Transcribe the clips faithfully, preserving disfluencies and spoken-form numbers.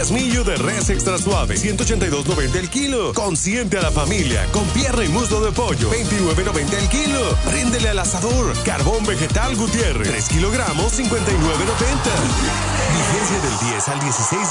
Millo de res extra suave, ciento ochenta y dos noventa el kilo. Consiente a la familia con pierna y muslo de pollo, veintinueve noventa el kilo. Ríndele al asador. Carbón vegetal Gutiérrez, tres kilogramos, cincuenta y nueve noventa. Vigencia del diez al dieciséis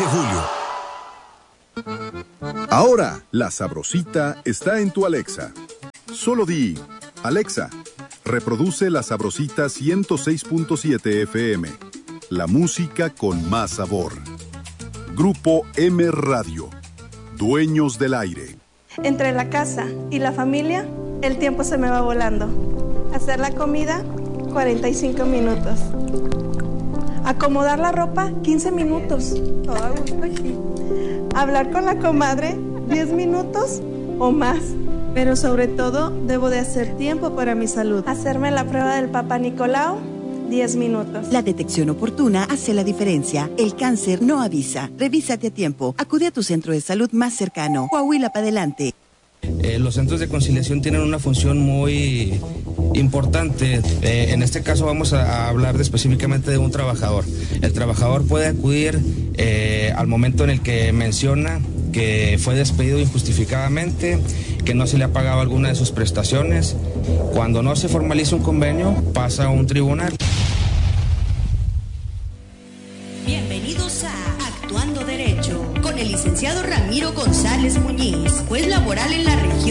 de julio. Ahora, La Sabrosita está en tu Alexa. Solo di, Alexa, reproduce La Sabrosita ciento seis punto siete F M. La música con más sabor. Grupo M Radio, dueños del aire. Entre la casa y la familia, el tiempo se me va volando. Hacer la comida, cuarenta y cinco minutos. Acomodar la ropa, quince minutos. Todo a gusto aquí. Hablar con la comadre, diez minutos o más. Pero sobre todo, debo de hacer tiempo para mi salud. Hacerme la prueba del Papá Nicolau, diez minutos. La detección oportuna hace la diferencia. El cáncer no avisa. Revísate a tiempo. Acude a tu centro de salud más cercano. Coahuila para adelante. Eh, los centros de conciliación tienen una función muy importante. Eh, en este caso vamos a, a hablar de, específicamente de un trabajador. El trabajador puede acudir eh, al momento en el que menciona que fue despedido injustificadamente, que no se le ha pagado alguna de sus prestaciones. Cuando no se formaliza un convenio, pasa a un tribunal. Bienvenidos a Actuando Derecho con el licenciado Ramiro González Muñiz, juez laboral en la región